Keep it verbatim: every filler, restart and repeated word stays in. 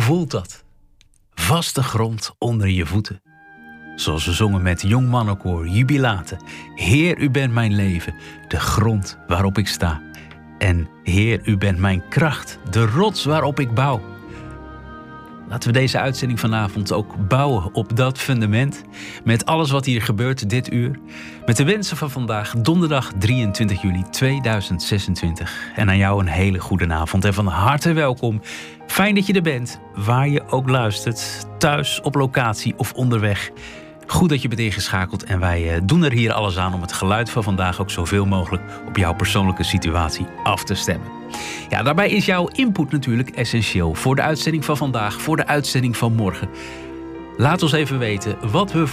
voelt dat? Vaste grond onder je voeten. Zoals we zongen met Jong Mannenkoor, Jubilaten. Heer, u bent mijn leven, de grond waarop ik sta. En Heer, u bent mijn kracht, de rots waarop ik bouw. Laten we deze uitzending vanavond ook bouwen op dat fundament. Met alles wat hier gebeurt dit uur. Met de wensen van vandaag, donderdag drieëntwintig juli tweeduizend zesentwintig. En aan jou een hele goede avond en van harte welkom. Fijn dat je er bent, waar je ook luistert. Thuis, op locatie of onderweg. Goed dat je bent ingeschakeld en wij doen er hier alles aan om het geluid van vandaag ook zoveel mogelijk op jouw persoonlijke situatie af te stemmen. Ja, daarbij is jouw input natuurlijk essentieel voor de uitzending van vandaag, voor de uitzending van morgen. Laat ons even weten wat we